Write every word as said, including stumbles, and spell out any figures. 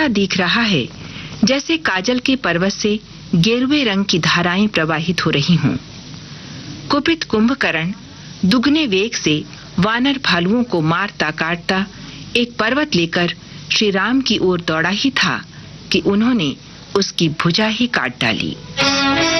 ऐसा दिख रहा है जैसे काजल के पर्वत से गेरुए रंग की धाराएं प्रवाहित हो रही हों। कुपित कुंभकर्ण दुगने वेग से वानर भालुओं को मारता काटता एक पर्वत लेकर श्री राम की ओर दौड़ा ही था कि उन्होंने उसकी भुजा ही काट डाली।